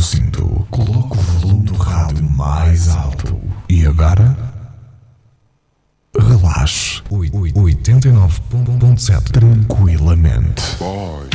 o cinto, coloque o volume do rádio mais alto. E agora? Relaxe. 89.7 tranquilamente.